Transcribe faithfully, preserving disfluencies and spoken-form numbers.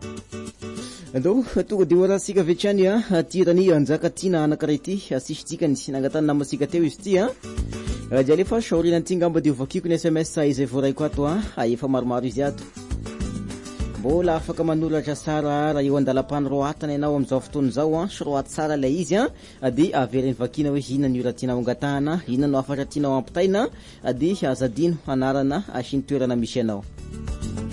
Ando tonga de ora sika vetrany a tirany anjaka tina anankiray ty asisy tsikany nangatany namasika teo izy ty a dia alefa shaorina ty ngamba dia ovakiko ny S M S izay voaraiko ato a efa maromaro izy ato mbola afaka manoratra sara raha eo andalam-pany roatana ianao amin'izao fotoana izao a sy roaty sara ilay izy a dia averiny vakina hoe inona ny ora tianao angatahana inona no afatra tianao ampitaina dia azadino anarana asiny toerana misy ianao